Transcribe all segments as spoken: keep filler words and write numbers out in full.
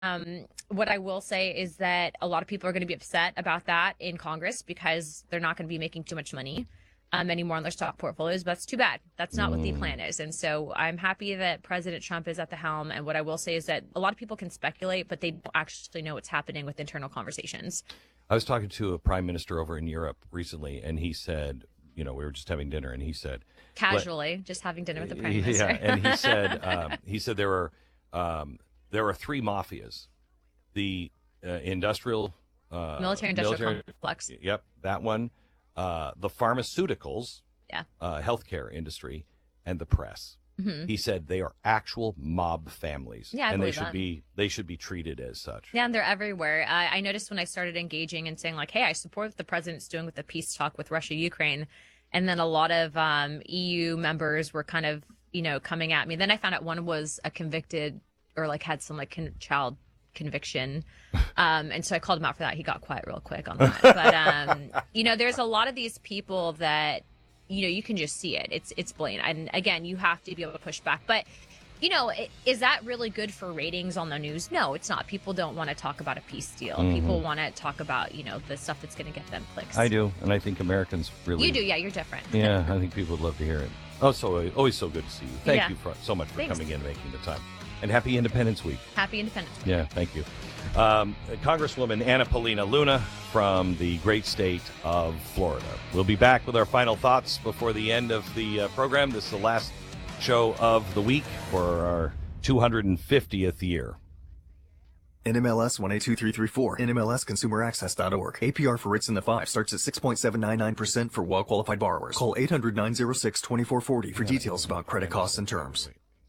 Um, what I will say is that a lot of people are going to be upset about that in Congress because they're not going to be making too much money um, anymore on their stock portfolios. But that's too bad. That's not mm. what the plan is. And so I'm happy that President Trump is at the helm. And what I will say is that a lot of people can speculate, but they don't actually know what's happening with internal conversations. I was talking to a prime minister over in Europe recently, and he said, you know, we were just having dinner, and he said, casually, just having dinner with the prime minister. Yeah, and he said, um, he said there were um, there are three mafias: the uh, industrial, uh, military industrial military, complex. Yep, that one. Uh, the pharmaceuticals, yeah, uh, healthcare industry, and the press. Mm-hmm. He said they are actual mob families, yeah, I and they should that. be they should be treated as such. Yeah, and they're everywhere. Uh, I noticed when I started engaging and saying like, "Hey, I support what the president's doing with the peace talk with Russia, Ukraine," and then a lot of um, E U members were kind of, you know, coming at me. Then I found out one was a convicted or like had some like con- child conviction, um, and so I called him out for that. He got quiet real quick on that. But um, you know, there's a lot of these people that, you know, you can just see it. It's it's blatant. And again, you have to be able to push back. But, you know, is that really good for ratings on the news? No, it's not. People don't want to talk about a peace deal. Mm-hmm. People want to talk about, you know, the stuff that's going to get them clicks. I do. And I think Americans really... You do. Yeah, you're different. Yeah, I think people would love to hear it. Oh, so always so good to see you. Thank yeah. you for, so much for Thanks. coming in and making the time. And happy Independence Week. Happy Independence Week. Yeah, thank you. Um, Congresswoman Anna Paulina Luna from the great state of Florida. We'll be back with our final thoughts before the end of the uh, program. This is the last show of the week for our two hundred fiftieth year. N M L S one eight two three three four, N M L S consumer access dot org. A P R for rates in the five starts at six point seven nine nine percent for well-qualified borrowers. Call eight hundred nine oh six two four four oh for details about credit costs and terms.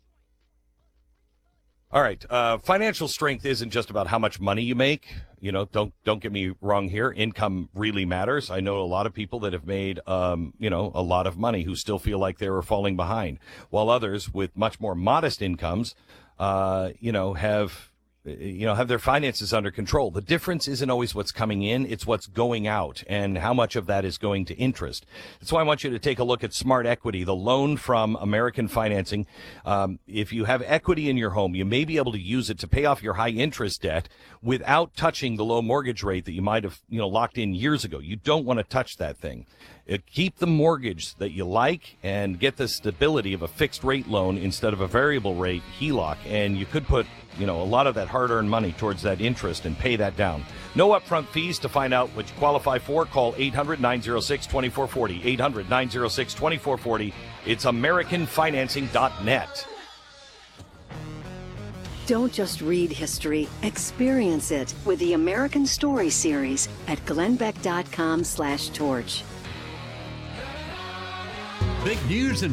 All right. Uh, financial strength isn't just about how much money you make. You know, don't don't get me wrong here. Income really matters. I know a lot of people that have made, um, you know, a lot of money who still feel like they were falling behind, while others with much more modest incomes, uh, you know, have you know, have their finances under control. The difference isn't always what's coming in, it's what's going out and how much of that is going to interest. That's why I want you to take a look at Smart Equity, the loan from American Financing. Um, if you have equity in your home, you may be able to use it to pay off your high interest debt without touching the low mortgage rate that you might have, you know, locked in years ago. You don't want to touch that thing. It, keep the mortgage that you like and get the stability of a fixed rate loan instead of a variable rate H E L O C. And you could put, you know, a lot of that hard-earned money towards that interest and pay that down. No upfront fees. To find out what you qualify for, call eight hundred nine oh six two four four oh, eight hundred nine oh six two four four oh. It's american financing dot net. Don't just read history, experience it with the American Story Series at glenbeck.com slash torch. Big news and